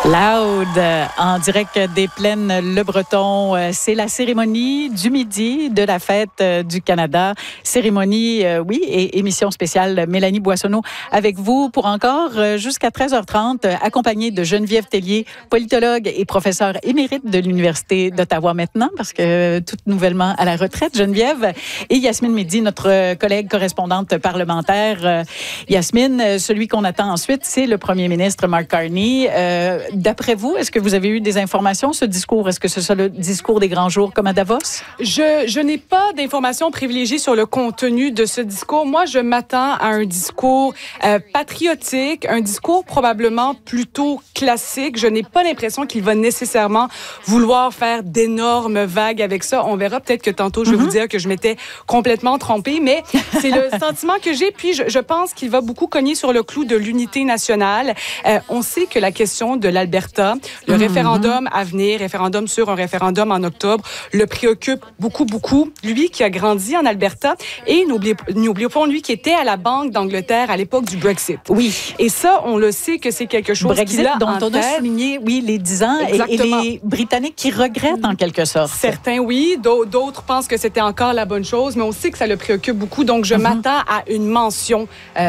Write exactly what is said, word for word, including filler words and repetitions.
Loud, en direct des Plaines Le Breton. C'est la cérémonie du midi de la fête du Canada. Cérémonie, oui, et émission spéciale Mélanie Boissonneau avec vous pour encore jusqu'à treize heures trente, accompagnée de Geneviève Tellier, politologue et professeure émérite de l'Université d'Ottawa maintenant, parce que toute nouvellement à la retraite, Geneviève, et Yasmine Mehdi, notre collègue correspondante parlementaire. Yasmine, celui qu'on attend ensuite, c'est le premier ministre Mark Carney. Euh, D'après vous, est-ce que vous avez eu des informations, ce discours? Est-ce que c'est ça le discours des grands jours comme à Davos? Je, je n'ai pas d'informations privilégiées sur le contenu de ce discours. Moi, je m'attends à un discours euh, patriotique, un discours probablement plutôt classique. Je n'ai pas l'impression qu'il va nécessairement vouloir faire d'énormes vagues avec ça. On verra peut-être que tantôt, je vais mm-hmm. vous dire que je m'étais complètement trompée, mais c'est le sentiment que j'ai. Puis, je, je pense qu'il va beaucoup cogner sur le clou de l'unité nationale. Euh, on sait que la question de l'Alberta, le mm-hmm. référendum à venir, référendum sur un référendum en octobre, le préoccupe beaucoup, beaucoup. Lui qui a grandi en Alberta et n'oublions pas, lui qui était à la Banque d'Angleterre à l'époque du Brexit. Oui. Et ça, on le sait que c'est quelque chose Brexit qu'il a dont en on tête. a souligné, oui, les dix ans et, et les Britanniques qui regrettent en quelque sorte. Certains, oui. D'autres pensent que c'était encore la bonne chose, mais on sait que ça le préoccupe beaucoup. Donc, je mm-hmm. m'attends à une mention euh,